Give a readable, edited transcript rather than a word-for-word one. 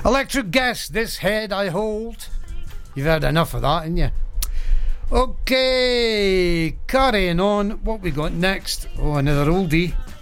Electric Guest, This Head I Hold. You've heard enough of that, haven't you? Okay, carrying on. What we got next? Oh, another oldie.